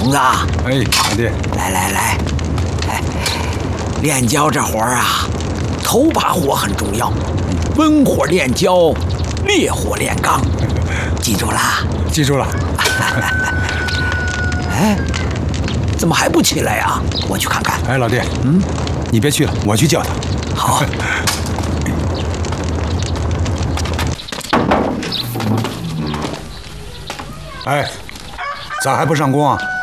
童子， 哎，老弟， 来，哎，炼焦这活儿啊，头把火很重要，温火炼焦，烈火炼钢，记住啦？ 记住了。 哎，怎么还不起来啊？我去看看。 哎，老弟，你别去了，我去叫他。 好。 哎，咋还不上工啊？